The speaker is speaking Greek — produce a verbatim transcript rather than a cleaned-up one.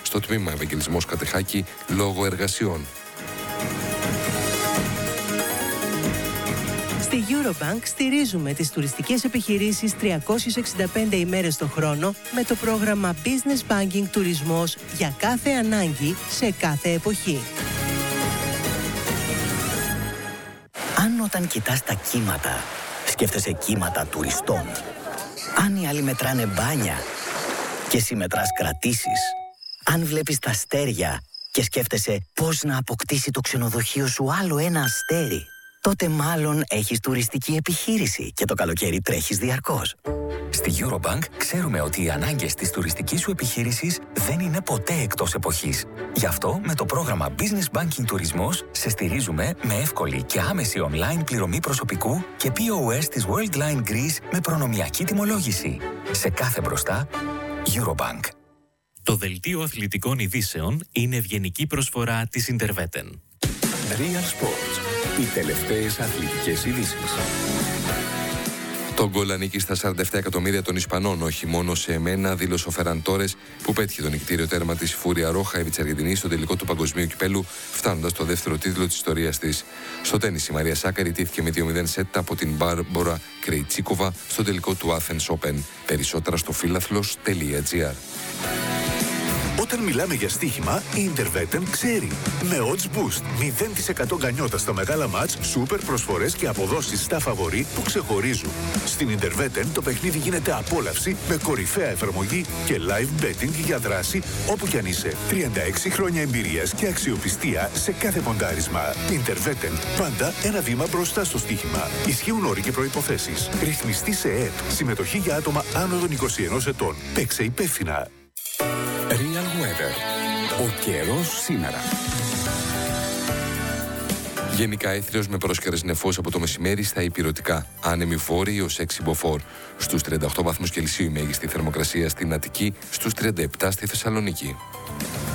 στο τμήμα Ευαγγελισμός Κατεχάκη λόγω εργασιών. Στη Eurobank στηρίζουμε τις τουριστικές επιχειρήσεις τριακόσιες εξήντα πέντε ημέρες το χρόνο με το πρόγραμμα Business Banking Τουρισμός για κάθε ανάγκη σε κάθε εποχή. Αν όταν κοιτάς τα κύματα, σκέφτεσαι κύματα τουριστών. Αν οι άλλοι μετράνε μπάνια και εσύ μετράς κρατήσεις. Αν βλέπεις τα αστέρια και σκέφτεσαι πώς να αποκτήσει το ξενοδοχείο σου άλλο ένα αστέρι, τότε μάλλον έχεις τουριστική επιχείρηση και το καλοκαίρι τρέχεις διαρκώς. Στη Eurobank ξέρουμε ότι οι ανάγκες της τουριστικής σου επιχείρησης δεν είναι ποτέ εκτός εποχής. Γι' αυτό με το πρόγραμμα Business Banking Τουρισμός σε στηρίζουμε με εύκολη και άμεση online πληρωμή προσωπικού και πι ο ες της Worldline Greece με προνομιακή τιμολόγηση. Σε κάθε μπροστά, Eurobank. Το δελτίο αθλητικών ειδήσεων είναι ευγενική προσφορά της Interveten. Real Sports. Οι τελευταίες αθλητικές ειδήσεις. Το γκολ ανήκει στα σαράντα επτά εκατομμύρια των Ισπανών, όχι μόνο σε εμένα, δήλωσε ο Φεραν Τόρες, που πέτυχε το νικητήριο τέρμα της Φούρια Ρόχα επί της Αργεντινής στο τελικό του Παγκοσμίου Κυπέλου, φτάνοντας στο δεύτερο τίτλο της ιστορίας της. Στο τένις, η Μαρία Σάκαρη τήθηκε με δύο μηδέν σετ από την Μπάρμπορα Κρεϊτσίκοβα στο τελικό του Athens Open. Περισσότερα στο φίλαθλος τελεία τζι άρ. Όταν μιλάμε για στοίχημα, η Interveten ξέρει. Με Odds Boost, μηδέν τοις εκατό γκανιότα στα μεγάλα μάτς, σούπερ προσφορές και αποδόσεις στα φαβορί που ξεχωρίζουν. Στην Interveten το παιχνίδι γίνεται απόλαυση με κορυφαία εφαρμογή και live betting για δράση όπου κι αν είσαι. τριάντα έξι χρόνια εμπειρίας και αξιοπιστία σε κάθε ποντάρισμα. Interveten, πάντα ένα βήμα μπροστά στο στοίχημα. Ισχύουν όροι και προϋποθέσεις. Ρυθμιστή σε ΕΕΠ. Συμμετοχή για άτομα άνω των είκοσι ενός ετών. Παίξε υπεύθυνα. Real Weather. Ο καιρός σήμερα. Γενικά έθριος με πρόσκαιρες νεφός από το μεσημέρι στα ηπειρωτικά. Άνεμοι βόρειοι ως έξι μποφόρ. Στους τριάντα οκτώ βαθμούς Κελσίου η μέγιστη θερμοκρασία στην Αττική, στους τριάντα επτά στη Θεσσαλονίκη.